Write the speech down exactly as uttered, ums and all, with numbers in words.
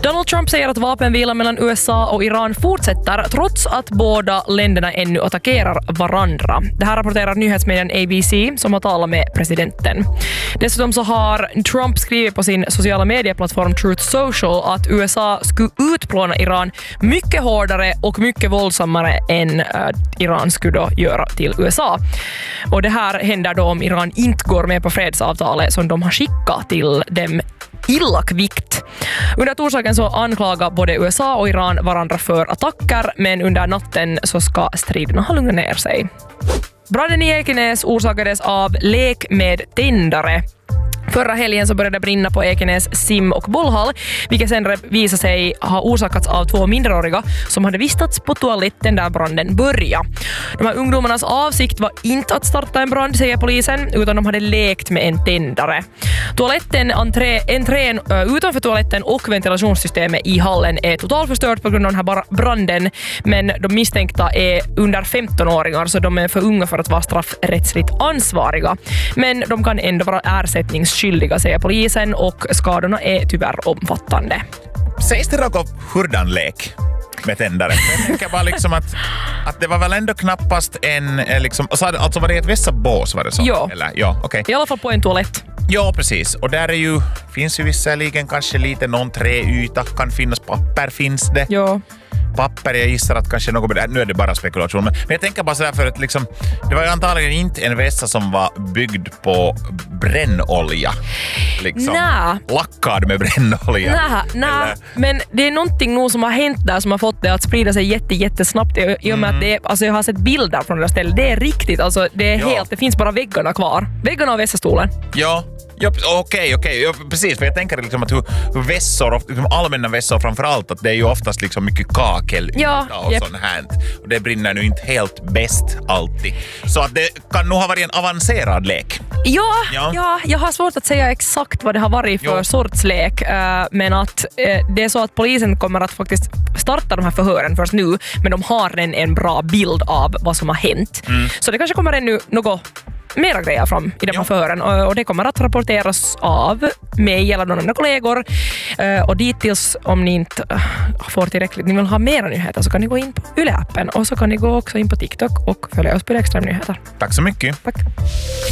Donald Trump säger att vapenvilan mellan U S A och Iran fortsätter trots att båda länderna ännu attackerar varandra. Det här rapporterar nyhetsmedien A B C som har talat med presidenten. Dessutom så har Trump skrivit på sin sociala medieplattform Truth Social att U S A skulle utplåna Iran mycket hårdare och mycket våldsammare än äh, Iran skulle då göra till U S A. Och det här händer då om Iran inte går med på fredsavtalet som de har skickat till dem illa kvickt. Under torsdagen så anklagar både U S A och Iran varandra för attacker, men under natten så ska striderna ha lugnat ner sig. Branden i Ekenäs orsakades av lek med tändare. Förra helgen så började det brinna på Ekenäs sim- och bollhall, vilket sen visade sig ha orsakats av två minderåriga som hade vistats på toaletten där branden började. De här ungdomarnas avsikt var inte att starta en brand, säger polisen, utan de hade lekt med en tändare. Toaletten, entré, entrén utanför toaletten och ventilationssystemet i hallen är totalförstört på grund av den här branden, men de misstänkta är under femton-åringar, så de är för unga för att vara straffrättsligt ansvariga. Men de kan ändå vara ersättningsskyldiga, säger polisen, och skadorna är tyvärr omfattande. Sägs det något hurdanlek med tändare? Jag tänker bara liksom att, att det var väl ändå knappast en liksom, alltså var det ett vässabås, var det så? Ja. Eller, ja, okay. I alla fall på en toalett. Ja, precis. Och där är ju, finns ju visserligen kanske lite någon träyta, kan finnas papper, finns det. Ja. Papper, jag gissar att kanske något, nu är det bara spekulation, men jag tänker bara sådär för att liksom, det var ju antagligen inte en vässa som var byggd på brännolja. Liksom, Nä. lackad med brännolja. Nä, nä. Men det är någonting nog som har hänt där som har fått det att sprida sig jätte, jättesnabbt i, i och med mm. att det är, alltså jag har sett bilder från det där stället. Det är riktigt, alltså det är ja. helt, det finns bara väggarna kvar. Väggarna av vässastolen. Ja. Ja, okej, okej. Ja, precis, för jag tänker liksom att hur, hur vässor, liksom allmänna vässor framförallt, att det är ju oftast liksom mycket kakel ja, och yep. sånt här. Och det brinner nu inte helt bäst alltid. Så att det kan nog ha varit en avancerad lek. Ja, ja. ja, jag har svårt att säga exakt vad det har varit för jo. sorts lek, uh, men att uh, det är så att polisen kommer att faktiskt starta de här förhören först nu, men de har redan en bra bild av vad som har hänt. Mm. Så det kanske kommer ännu något mera grejer fram i de här ja. förhören, och, och det kommer att rapporteras av mig eller någon av mina kollegor, uh, och dittills om ni inte uh, får tillräckligt, ni vill ha mera nyheter, så kan ni gå in på Yle-appen och så kan ni gå också in på TikTok och följa oss på Extrem Nyheter. Tack så mycket. Tack.